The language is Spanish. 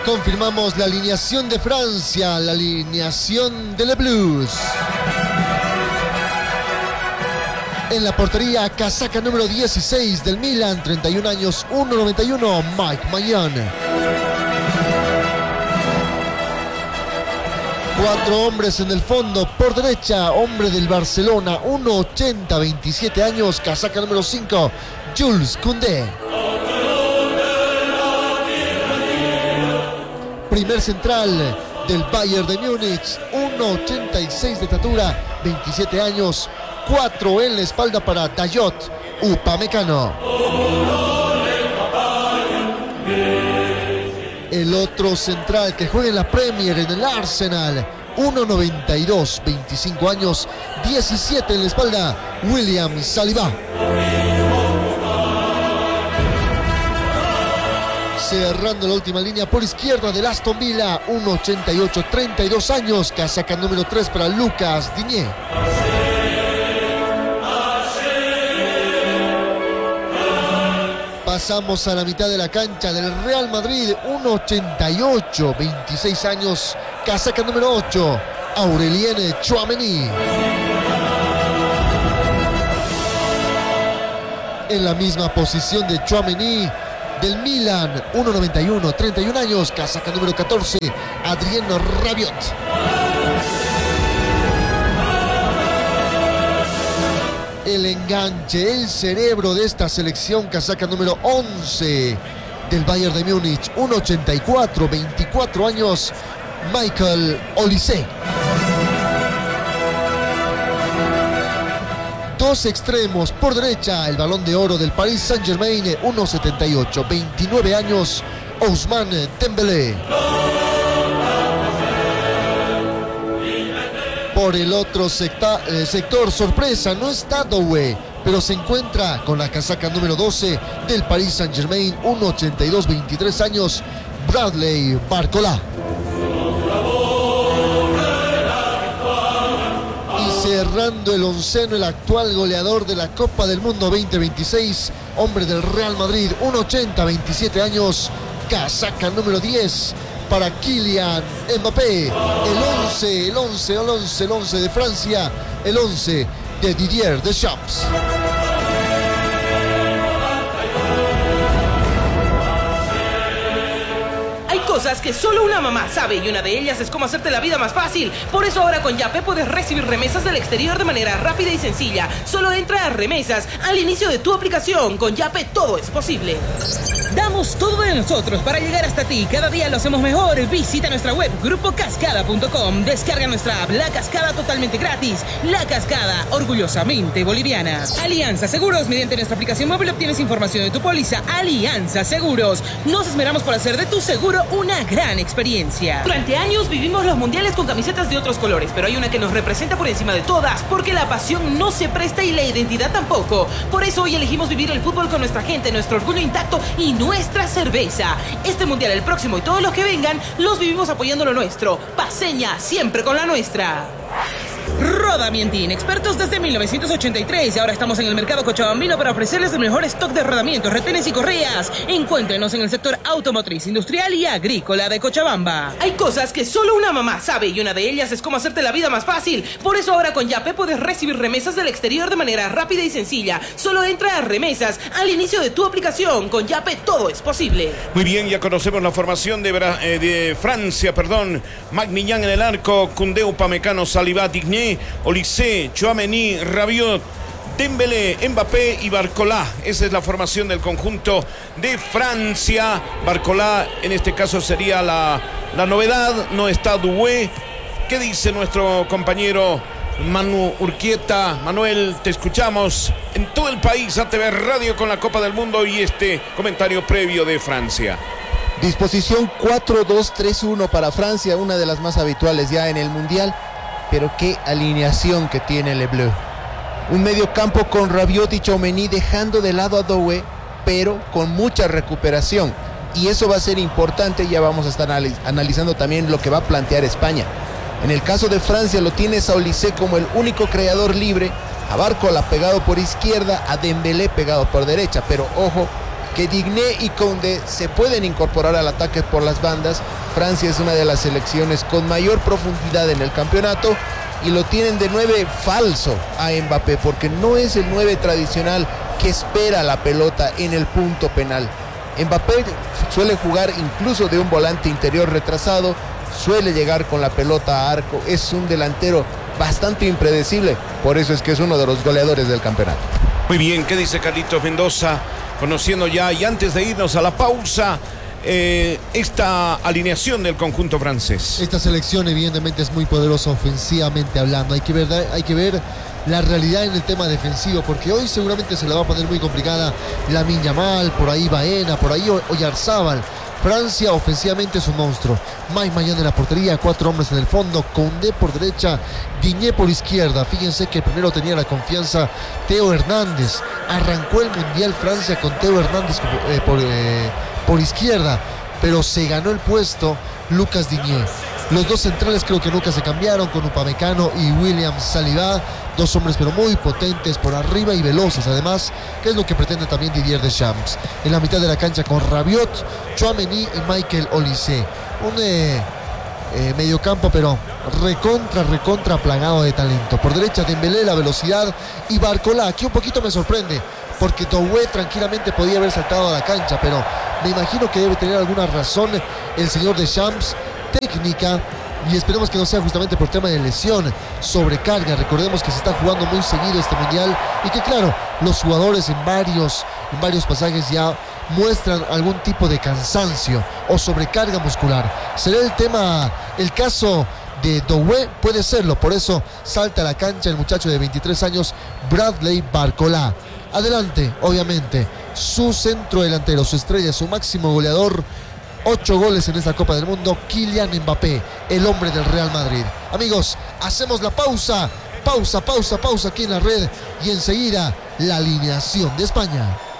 Confirmamos la alineación de Francia, la alineación de Les Bleus. En la portería, casaca número 16 del Milan, 31 años, 1.91, Mike Maignan. 4 hombres en el fondo. Por derecha, hombre del Barcelona, 1.80, 27 años, casaca número 5, Jules Koundé. Primer central del Bayern de Múnich, 1.86 de estatura, 27 años, 4 en la espalda para Dayot Upamecano. El otro central que juega en la Premier, en el Arsenal, 1.92, 25 años, 17 en la espalda, William Saliba. Cerrando la última línea por izquierda del Aston Villa, 1.88, 32 años, casaca número 3 para Lucas Digne. Pasamos a la mitad de la cancha del Real Madrid, 1.88, 26 años, casaca número 8, Aurélien Tchouaméni. En la misma posición de Tchouaméni, del Milan, 1.91, 31 años, casaca número 14, Adrien Rabiot. El enganche, el cerebro de esta selección, casaca número 11 del Bayern de Múnich, 1.84, 24 años, Michael Olise. Dos extremos, por derecha, el Balón de Oro del Paris Saint-Germain, 1.78, 29 años, Ousmane Dembélé. Por el otro sector, sorpresa, no está Doué, pero se encuentra con la casaca número 12 del Paris Saint-Germain, 1.82, 23 años, Bradley Barcola. Y cerrando el onceno, el actual goleador de la Copa del Mundo 2026, hombre del Real Madrid, 1.80, 27 años, casaca número 10 para Kylian Mbappé. El 11 de Francia, el 11 de Didier Deschamps. Cosas que solo una mamá sabe y una de ellas es cómo hacerte la vida más fácil. Por eso ahora con Yape puedes recibir remesas del exterior de manera rápida y sencilla. Solo entra a remesas al inicio de tu aplicación. Con Yape todo es posible. Damos todo de nosotros para llegar hasta ti. Cada día lo hacemos mejor. Visita nuestra web grupocascada.com. Descarga nuestra app La Cascada totalmente gratis. La Cascada, orgullosamente boliviana. Alianza Seguros. Mediante nuestra aplicación móvil obtienes información de tu póliza. Alianza Seguros. Nos esmeramos por hacer de tu seguro una gran experiencia. Durante años vivimos los mundiales con camisetas de otros colores, pero hay una que nos representa por encima de todas, porque la pasión no se presta y la identidad tampoco. Por eso hoy elegimos vivir el fútbol con nuestra gente, nuestro orgullo intacto y nuestra cerveza. Este mundial, el próximo y todos los que vengan, los vivimos apoyando lo nuestro. Paceña, siempre con la nuestra. Rodamientín, expertos desde 1983 y ahora estamos en el mercado cochabambino para ofrecerles el mejor stock de rodamientos, retenes y correas. Encuéntrenos en el sector automotriz, industrial y agrícola de Cochabamba. Hay cosas que solo una mamá sabe y una de ellas es cómo hacerte la vida más fácil. Por eso ahora con Yape puedes recibir remesas del exterior de manera rápida y sencilla. Solo entra a remesas al inicio de tu aplicación. Con Yape todo es posible. Muy bien, ya conocemos la formación de Francia, Mike Maignan en el arco, Koundé, Upamecano, Saliba, Digne, Olise, Tchouaméni, Rabiot, Dembélé, Mbappé y Barcola. Esa es la formación del conjunto de Francia. Barcola en este caso sería la novedad. No está Doué. ¿Qué dice nuestro compañero Manu Urquieta? Manuel, te escuchamos en todo el país, ATV Radio con la Copa del Mundo y este comentario previo de Francia. Disposición 4-2-3-1 para Francia, una de las más habituales ya en el Mundial. Pero qué alineación que tiene Les Bleus. Un medio campo con Rabiot y Tchouaméni dejando de lado a Doué, pero con mucha recuperación. Y eso va a ser importante, ya vamos a estar analizando también lo que va a plantear España. En el caso de Francia lo tienes a Olise como el único creador libre, a Barcola pegado por izquierda, a Dembélé pegado por derecha. Pero ojo, que Digné y Koundé se pueden incorporar al ataque por las bandas. Francia es una de las selecciones con mayor profundidad en el campeonato y lo tienen de 9 falso a Mbappé, porque no es el 9 tradicional que espera la pelota en el punto penal. Mbappé suele jugar incluso de un volante interior retrasado, suele llegar con la pelota a arco, es un delantero bastante impredecible, por eso es que es uno de los goleadores del campeonato. Muy bien, ¿qué dice Carlitos Mendoza? Conociendo ya, y antes de irnos a la pausa, esta alineación del conjunto francés. Esta selección evidentemente es muy poderosa ofensivamente hablando. Hay que ver la realidad en el tema defensivo, porque hoy seguramente se la va a poner muy complicada Lamine Yamal, por ahí Baena, por ahí Oyarzábal. Francia ofensivamente es un monstruo. Mike Maignan en la portería, 4 hombres en el fondo, Koundé por derecha, Digné por izquierda. Fíjense que primero tenía la confianza Theo Hernández. Arrancó el Mundial Francia con Theo Hernández por izquierda, pero se ganó el puesto Lucas Digné. Los dos centrales creo que nunca se cambiaron, con Upamecano y William Saliba, 2 hombres pero muy potentes por arriba y veloces además, que es lo que pretende también Didier Deschamps. En la mitad de la cancha con Rabiot, Tchouaméni y Michael Olise. Un mediocampo pero recontra plagado de talento. Por derecha Dembélé, la velocidad, y Barcola. Aquí un poquito me sorprende, porque Doué tranquilamente podía haber saltado a la cancha, pero me imagino que debe tener alguna razón el señor Deschamps, técnica, y esperemos que no sea justamente por tema de lesión, sobrecarga. Recordemos que se está jugando muy seguido este mundial y que claro, los jugadores en varios pasajes ya muestran algún tipo de cansancio o sobrecarga muscular. ¿Será el caso de Doué? Puede serlo, por eso salta a la cancha el muchacho de 23 años, Bradley Barcola. Adelante, obviamente, su centro delantero, su estrella, su máximo goleador, 8 goles en esta Copa del Mundo, Kylian Mbappé, el hombre del Real Madrid. Amigos, hacemos la pausa aquí en la red, y enseguida la alineación de España.